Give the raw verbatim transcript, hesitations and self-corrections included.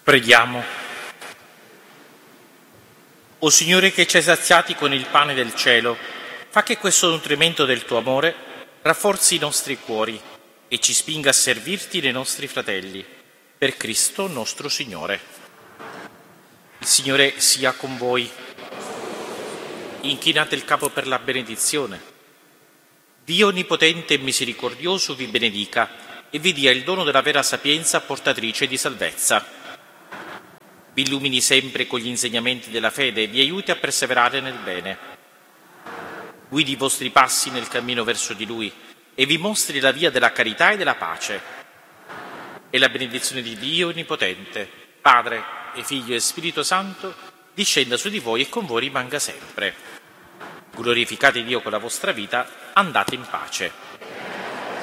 Preghiamo. O Signore, che ci hai saziati con il pane del cielo, fa che questo nutrimento del tuo amore rafforzi i nostri cuori e ci spinga a servirti nei nostri fratelli, per Cristo nostro Signore. Il Signore sia con voi. Inchinate il capo per la benedizione. Dio onnipotente e misericordioso vi benedica e vi dia il dono della vera sapienza portatrice di salvezza. Vi illumini sempre con gli insegnamenti della fede e vi aiuti a perseverare nel bene. Guidi i vostri passi nel cammino verso di Lui e vi mostri la via della carità e della pace. E la benedizione di Dio Onnipotente, Padre e Figlio e Spirito Santo, discenda su di voi e con voi rimanga sempre. Glorificate Dio con la vostra vita, andate in pace.